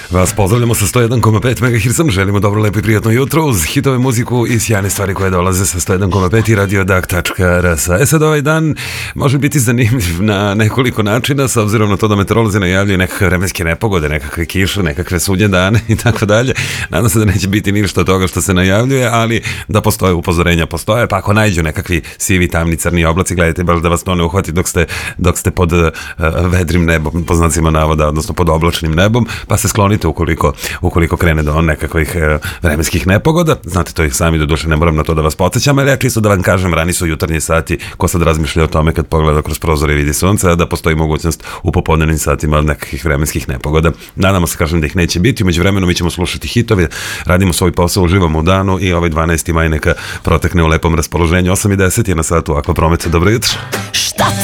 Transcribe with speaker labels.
Speaker 1: Vas pozdravljamo sa 101,5 MHz, želimo dobro, lepo i prijatno jutro uz hitove, muziku i sjajne stvari koje dolaze sa 101,5 i radiodak.rs. Sad ovaj dan može biti zanimljiv na nekoliko načina, s obzirom na to da meteorolozi najavljuju nekakve vremenske nepogode, nekakve kiše, nekakve sunje dane i tako dalje. Nadam se da neće biti ništa od toga što se najavljuje, ali da postoje upozorenja, postoje, pa ako nađu nekakvi sivi, tamni, crni oblaci, gledajte baš da vas to ne uhvati dok ste pod vedrim nebom, po znacima navoda, odnosno pod oblačnim nebom, pa se sklonite ukoliko krene do nekakvih vremenskih nepogoda. Znate to i sami, do duše ne moram na to da vas podsjećam, ali ja čisto da vam kažem, rani su jutarnji sati, ko sad razmišlja o tome kad pogleda kroz prozor i vidi sunce, da postoji mogućnost u popodnevnim satima od nekakvih vremenskih nepogoda. Nadamo se, kažem, da ih neće biti. Umeđu vremenu mi ćemo slušati hitove, radimo svoj posao, uživamo u danu i ovaj 12. maj neka protekne u lepom raspoloženju. 8:10 je na satu Akva Prometa. Dobro jutro.